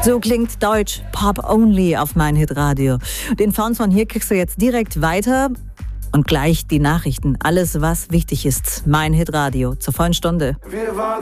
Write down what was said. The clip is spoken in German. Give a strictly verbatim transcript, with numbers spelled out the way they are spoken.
So klingt Deutsch Pop Only auf mein Hitradio. Den Sound von hier kriegst du jetzt direkt weiter und gleich die Nachrichten. Alles, was wichtig ist. Mein Hitradio zur vollen Stunde. Wir waren